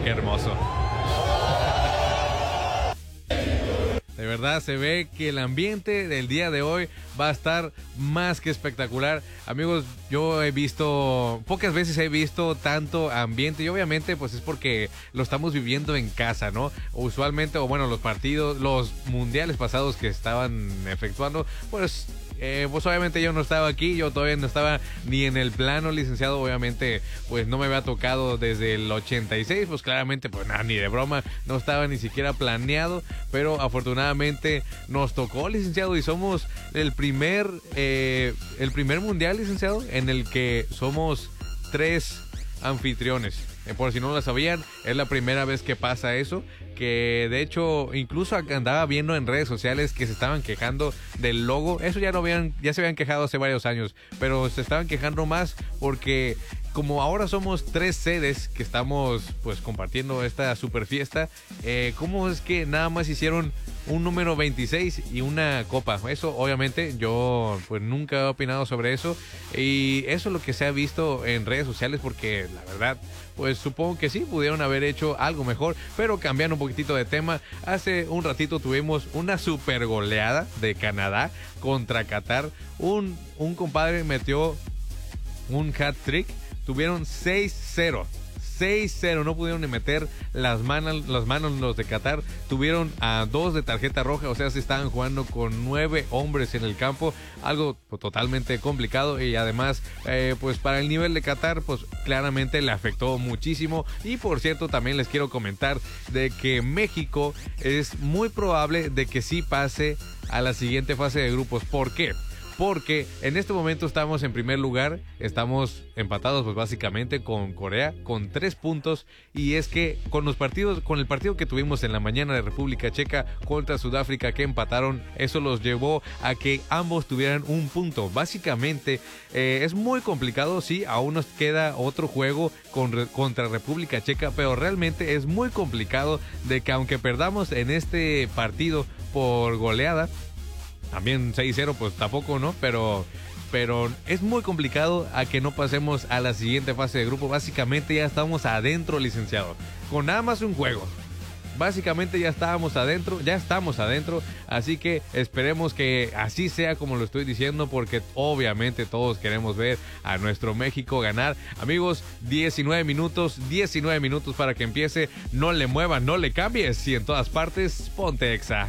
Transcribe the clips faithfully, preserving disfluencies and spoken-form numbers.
qué hermoso. De verdad se ve que el ambiente del día de hoy va a estar más que espectacular. Amigos, yo he visto, pocas veces he visto tanto ambiente y obviamente pues es porque lo estamos viviendo en casa, ¿no? Usualmente, o bueno, los partidos, los mundiales pasados que estaban efectuando, pues... Eh, pues obviamente yo no estaba aquí, yo todavía no estaba ni en el plano, licenciado, obviamente pues no me había tocado desde el ochenta y seis, pues claramente pues nada, ni de broma, no estaba ni siquiera planeado, pero afortunadamente nos tocó, licenciado, y somos el primer, eh, el primer mundial, licenciado, en el que somos tres anfitriones. Por si no lo sabían, es la primera vez que pasa eso, que de hecho incluso andaba viendo en redes sociales que se estaban quejando del logo. Eso ya no habían, ya se habían quejado hace varios años, pero se estaban quejando más porque como ahora somos tres sedes que estamos pues compartiendo esta super fiesta, eh, ¿cómo es que nada más hicieron un número veintiséis y una copa? Eso obviamente yo pues nunca he opinado sobre eso, y eso es lo que se ha visto en redes sociales, porque la verdad pues supongo que sí pudieron haber hecho algo mejor. Pero cambiando un poquitito de tema, hace un ratito tuvimos una super goleada de Canadá contra Qatar. Un, un compadre metió un hat trick. Tuvieron seis cero. seis cero, no pudieron ni meter las manos, las manos los de Qatar. Tuvieron a dos de tarjeta roja, o sea, se estaban jugando con nueve hombres en el campo, algo pues, totalmente complicado. Y además, eh, pues para el nivel de Qatar, pues claramente le afectó muchísimo. Y por cierto, también les quiero comentar de que México es muy probable de que sí pase a la siguiente fase de grupos. ¿Por qué? Porque en este momento estamos en primer lugar, estamos empatados pues básicamente con Corea con tres puntos, y es que con los partidos, con el partido que tuvimos en la mañana de República Checa contra Sudáfrica que empataron, eso los llevó a que ambos tuvieran un punto. Básicamente eh, es muy complicado, sí, aún nos queda otro juego con, contra República Checa, pero realmente es muy complicado de que aunque perdamos en este partido por goleada, también seis cero, pues tampoco, ¿no? Pero, pero es muy complicado a que no pasemos a la siguiente fase de grupo. Básicamente ya estamos adentro, licenciado. Con nada más un juego. Básicamente ya estábamos adentro, ya estamos adentro. Así que esperemos que así sea como lo estoy diciendo, porque obviamente todos queremos ver a nuestro México ganar. Amigos, diecinueve minutos, diecinueve minutos para que empiece. No le muevas, no le cambies. Y en todas partes, ponte Exa.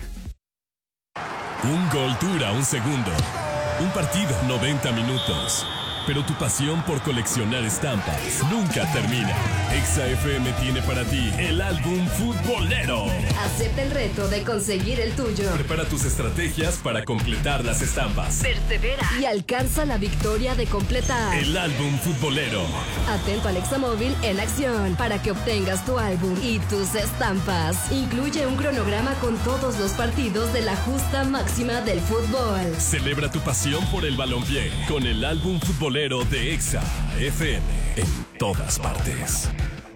Un gol dura un segundo. Un partido, noventa minutos. Pero tu pasión por coleccionar estampas nunca termina. Exa F M tiene para ti el álbum futbolero. Acepta el reto de conseguir el tuyo. Prepara tus estrategias para completar las estampas. Persevera y alcanza la victoria de completar el álbum futbolero. Atento al Exa Móvil en acción para que obtengas tu álbum y tus estampas. Incluye un cronograma con todos los partidos de la justa máxima del fútbol. Celebra tu pasión por el balompié con el álbum futbolero de Exa F M en todas partes.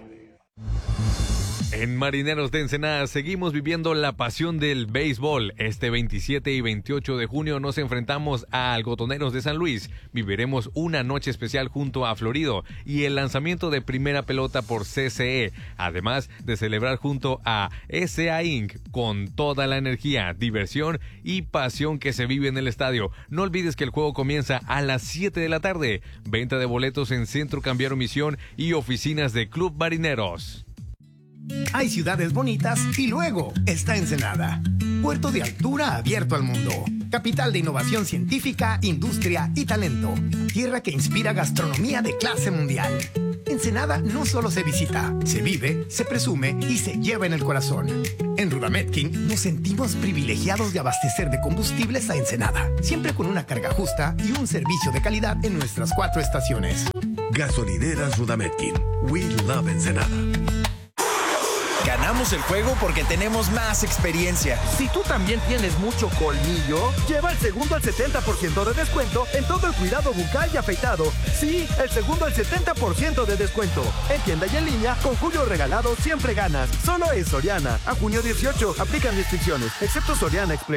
En Marineros de Ensenada seguimos viviendo la pasión del béisbol. Este veintisiete y veintiocho de junio nos enfrentamos a Algodoneros de San Luis. Viviremos una noche especial junto a Florido y el lanzamiento de primera pelota por C C E. Además de celebrar junto a S A Incorporated con toda la energía, diversión y pasión que se vive en el estadio. No olvides que el juego comienza a las siete de la tarde. Venta de boletos en Centro Cambiario Misión y oficinas de Club Marineros. Hay ciudades bonitas y luego está Ensenada. Puerto de altura abierto al mundo. Capital de innovación científica, industria y talento. Tierra que inspira gastronomía de clase mundial. Ensenada no solo se visita, se vive, se presume y se lleva en el corazón. En Rudametkin nos sentimos privilegiados de abastecer de combustibles a Ensenada, siempre con una carga justa y un servicio de calidad en nuestras cuatro estaciones. Gasolineras Rudametkin. We love Ensenada. Ganamos el juego porque tenemos más experiencia. Si tú también tienes mucho colmillo, lleva el segundo al setenta por ciento de descuento en todo el cuidado bucal y afeitado. Sí, el segundo al setenta por ciento de descuento. En tienda y en línea, con Julio Regalado siempre ganas. Solo en Soriana. A junio dieciocho, aplican restricciones, excepto Soriana Express.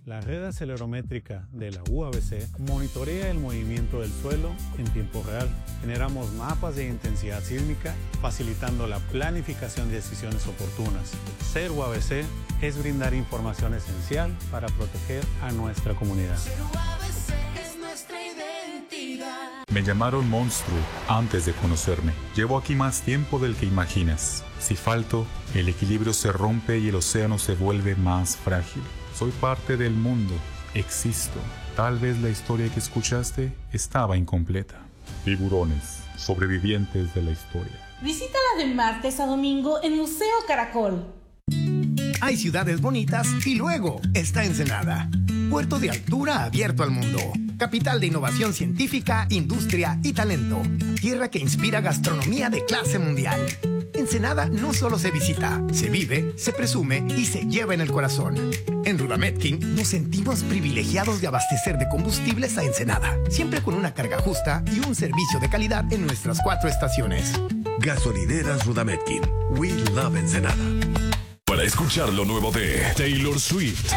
La red acelerométrica de la U A B C monitorea el movimiento del suelo en tiempo real. Generamos mapas de intensidad sísmica, facilitando la planificación de decisiones oportunas. Ser U A B C es brindar información esencial para proteger a nuestra comunidad. Ser U A B C es nuestra identidad. Me llamaron monstruo antes de conocerme. Llevo aquí más tiempo del que imaginas. Si falto, el equilibrio se rompe y el océano se vuelve más frágil. Soy parte del mundo, existo. Tal vez la historia que escuchaste estaba incompleta. Tiburones, sobrevivientes de la historia. Visítala de martes a domingo en Museo Caracol. Hay ciudades bonitas y luego está Ensenada. Puerto de altura abierto al mundo. Capital de innovación científica, industria y talento. Tierra que inspira gastronomía de clase mundial. Ensenada no solo se visita, se vive, se presume y se lleva en el corazón. En Rudametkin nos sentimos privilegiados de abastecer de combustibles a Ensenada, siempre con una carga justa y un servicio de calidad en nuestras cuatro estaciones. Gasolineras Rudametkin. We love Ensenada. Para escuchar lo nuevo de Taylor Swift.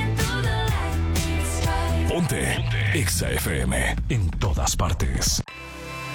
Ponte Exa F M en todas partes.